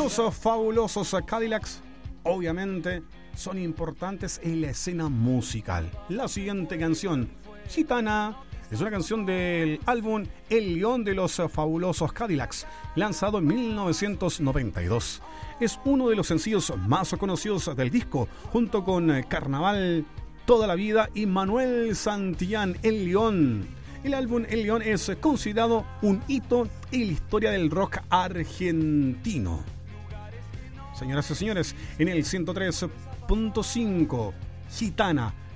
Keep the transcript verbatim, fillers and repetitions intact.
Los fabulosos Cadillacs, obviamente, son importantes en la escena musical. La siguiente canción, Gitana, es una canción del álbum El León de los Fabulosos Cadillacs, lanzado en mil novecientos noventa y dos. Es uno de los sencillos más conocidos del disco, junto con Carnaval, Toda la Vida y Manuel Santillán, El León. El álbum El León es considerado un hito en la historia del rock argentino. Señoras y señores, en el ciento tres punto cinco, Gitana,